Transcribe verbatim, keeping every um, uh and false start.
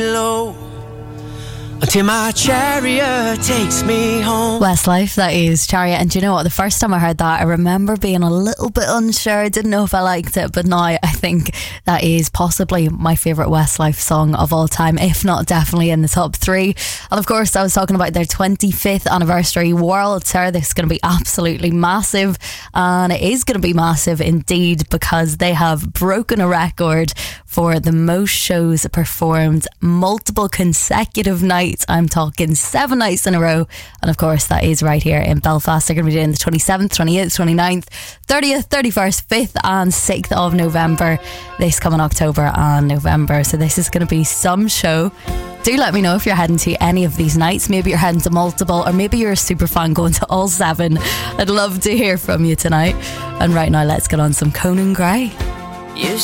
Low. Until my chariot takes me home. Westlife, that is Chariot. And do you know what? The first time I heard that, I remember being a little bit unsure. I didn't know if I liked it, but now I think that is possibly my favourite Westlife song of all time, if not definitely in the top three. And of course, I was talking about their twenty-fifth anniversary World Tour. This is going to be absolutely massive, and it is going to be massive indeed, because they have broken a record for the most shows performed multiple consecutive nights. I'm talking seven nights in a row. And of course, that is right here in Belfast. They're going to be doing the twenty-seventh, twenty-eighth, twenty-ninth, thirtieth, thirty-first, fifth and sixth of November, this coming October and November. So this is going to be some show. Do let me know if you're heading to any of these nights. Maybe you're heading to multiple, or maybe you're a super fan going to all seven. I'd love to hear from you tonight. And right now, let's get on some Conan Gray. You